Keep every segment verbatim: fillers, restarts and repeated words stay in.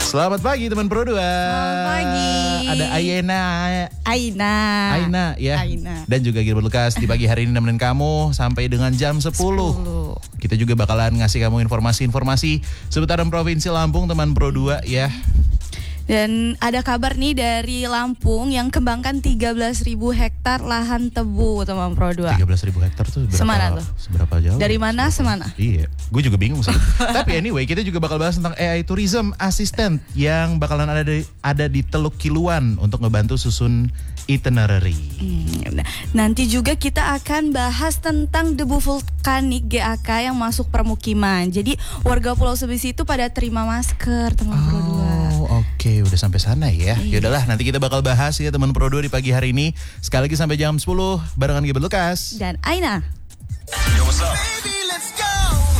Selamat pagi teman Pro dua. Selamat pagi. Ada Ayena. Aina. Aina ya. Aina. Dan juga Gilbert Lukas di pagi hari ini nemenin kamu sampai dengan jam sepuluh. sepuluh. Kita juga bakalan ngasih kamu informasi-informasi seputaran Provinsi Lampung teman Pro dua ya. Dan ada kabar nih dari Lampung yang kembangkan tiga belas ribu hektar lahan tebu teman Pro dua. tiga belas ribu hektar tuh berapa? Semana tuh? Seberapa jauh? Dari mana seberapa? semana? Iya, gue juga bingung sih. Tapi anyway, kita juga bakal bahas tentang A I Tourism Assistant yang bakalan ada di, ada di Teluk Kiluan untuk ngebantu susun itinerary. Hmm, nanti juga kita akan bahas tentang debu vulkanik G A K yang masuk permukiman. Jadi warga Pulau Sebesi itu pada terima masker teman oh, Pro dua. Oke, udah sampai sana ya. Iya. Yaudahlah, nanti kita bakal bahas ya teman Pro dua di pagi hari ini. Sekali lagi sampai jam sepuluh barengan Gilbert Lukas Dan Aina. Yo, what's up? Baby, let's go.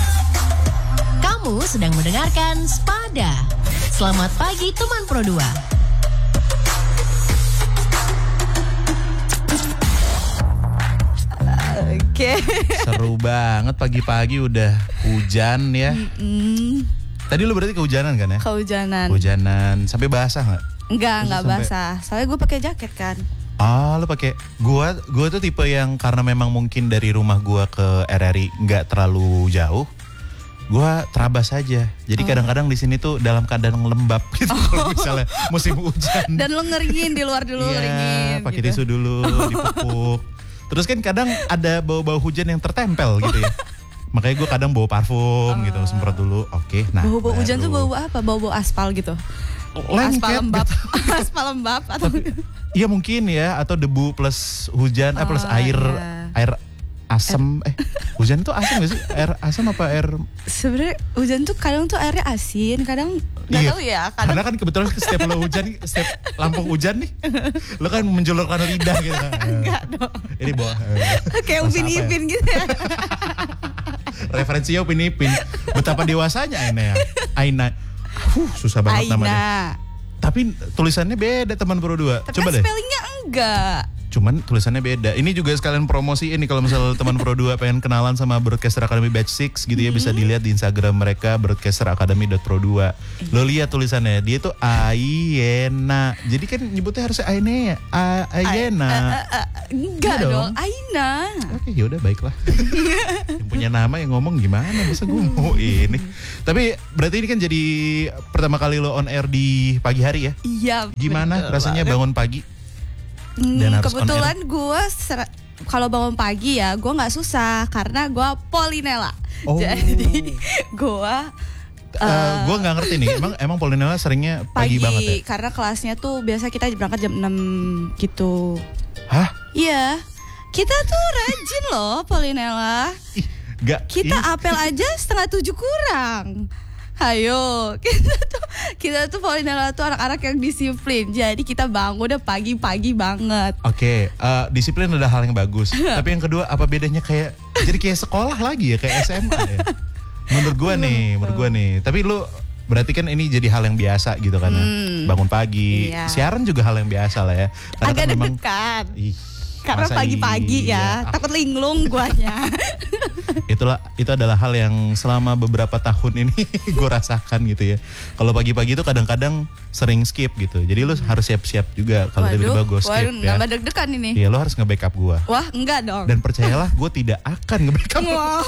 Kamu sedang mendengarkan Spada. Selamat pagi teman Pro dua. Oke. Seru banget pagi-pagi udah hujan ya. Mm, Tadi lu berarti kehujanan kan ya? kehujanan. Hujanan sampai basah nggak? Enggak, enggak Sampai- basah. Soalnya gue pakai jaket kan. Ah, lu pakai. Gua, gua tuh tipe yang karena memang mungkin dari rumah gua ke R R I nggak terlalu jauh. Gua terabas aja. Jadi kadang-kadang di sini tuh dalam keadaan lembab gitu kalau misalnya musim hujan. Dan lo ngeringin di luar dulu ngeringin. Iya, pakai gitu. tisu dulu, dipupuk. Terus kan kadang ada bau-bau hujan yang tertempel gitu ya. Makanya gue kadang bawa parfum gitu, semprot dulu. Oke, nah. Bau-bau hujan tuh baru. bau apa? Bau-bau aspal gitu. Lengket Aspal lembab. gitu. Aspal lembab atau Iya mungkin ya, atau debu plus hujan, eh, plus Oh, air, iya. air asam. Eh, hujan tuh asam gak sih? Air asam apa air? sebenarnya hujan tuh kadang tuh airnya asin, kadang nggak Iya. tahu ya. Kadang Karena kan kebetulan setiap lo hujan, setiap Lampung hujan nih, lo kan menjulurkan lidah gitu. enggak dong. Ini bawa. Kayak Rasa Upin apa ya? Ipin gitu ya. Referensinya Upin Ipin. Betapa dewasanya Aina ya. Aina. Huh, susah banget namanya. Aina. Tapi tulisannya beda teman Pro dua. Tapi Coba kan deh. spellingnya enggak. Cuman tulisannya beda. Ini juga sekalian promosi ini kalau misalnya teman Pro dua pengen kenalan sama Broadcaster Academy Batch enam gitu ya, bisa dilihat di Instagram mereka broadcaster academy dot pro dua. Lo lihat tulisannya, dia tuh Ayena. Jadi kan nyebutnya harusnya Aina ya. A- Ayena. Eh, eh, enggak Iya dong. dong. Aina. Oke, yaudah baiklah. Yang punya nama yang ngomong gimana? Masa gue mau ini. Tapi berarti ini kan jadi pertama kali lo on air di pagi hari ya. Iya. Gimana betul rasanya banget. bangun pagi? Hmm, dan harus on kebetulan gue kalau bangun pagi ya gue nggak susah karena gue Polinella. Oh. Jadi gue Uh, gue nggak ngerti nih. Emang emang Polinella seringnya pagi, pagi, banget ya? karena kelasnya tuh biasa kita berangkat jam enam gitu. Hah? Iya. Kita tuh rajin loh Polinella. Ih, gak. Kita ih. apel aja setengah tujuh kurang. Ayo, kita tuh kita tuh Polinella tuh anak-anak yang disiplin. Jadi kita bangun udah pagi-pagi banget. Oke, uh, disiplin adalah hal yang bagus. Tapi yang kedua, apa bedanya kayak jadi kayak sekolah lagi ya, kayak S M A ya? Menurut gue nih, menurut gue nih. Tapi lu berarti kan ini jadi hal yang biasa gitu kan ya? Hmm. Bangun pagi, Iya. siaran juga hal yang biasa lah ya. Karena Agak kan memang, deg-degan. ih, Karena masa pagi-pagi iya? ya, takut linglung guanya. Itulah itu adalah hal yang selama beberapa tahun ini gue rasakan gitu ya. Kalau pagi-pagi itu kadang-kadang sering skip gitu. Jadi lu harus siap-siap juga kalau tiba-tiba gue skip waduh, ya. nambah deg-degan ini. Iya, lu harus nge-backup gue. Wah, enggak dong. Dan percayalah, gue tidak akan nge-backup. Wow.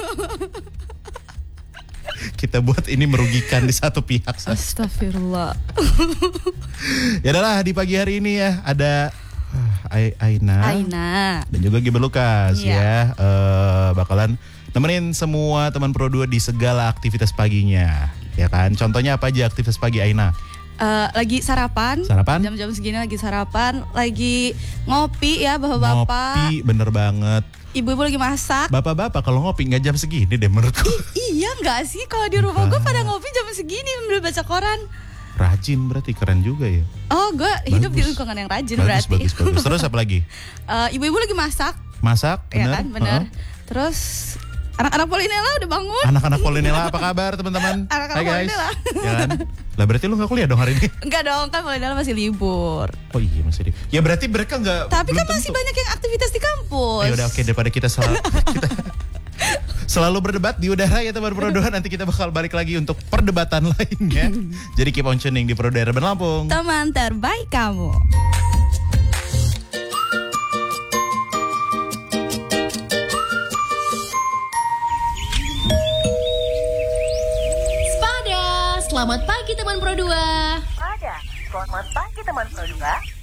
Kita buat ini merugikan di satu pihak saja. Astagfirullah. Ya adalah di pagi hari ini ya ada uh, Ai- Aina, Aina. dan juga Gilbert Lukas Iya. ya uh, bakalan nemenin semua teman Pro dua di segala aktivitas paginya. Ya kan? Contohnya apa aja aktivitas pagi Aina? Eh, lagi sarapan. Sarapan? Jam-jam segini lagi sarapan, lagi ngopi ya bapak-bapak. Ngopi, bener banget. Ibu-ibu lagi masak. Bapak-bapak kalau ngopi nggak jam segini deh menurutku. Iya nggak sih kalau di rumah gue pada ngopi jam segini sambil baca koran. Rajin berarti, keren juga ya. Oh, gue hidup di Bagus. lingkungan yang rajin Bagus, berarti. bagus, bagus. Terus apa lagi? Eh, ibu-ibu lagi masak, Masak, ya bener? kan, bener. Uh-uh. Terus anak-anak Polinella udah bangun. Anak-anak Polinella apa kabar teman-teman? Anak-anak Hai guys. Polinella. Ya kan? Lah berarti lu gak kuliah dong hari ini? Enggak dong, kan Polinella masih libur. Oh iya masih di. Ya berarti mereka gak. Tapi belum kan masih tentu. banyak yang aktivitas di kampus. Ayo udah oke daripada kita salah. kita Selalu berdebat di udara ya teman Pro dua. Nanti kita bakal balik lagi untuk perdebatan lainnya. Jadi keep on tuning di Pro dua Urban Lampung. Teman terbaik kamu. Selamat pagi teman Pro dua. Ada. Selamat pagi teman Pro dua.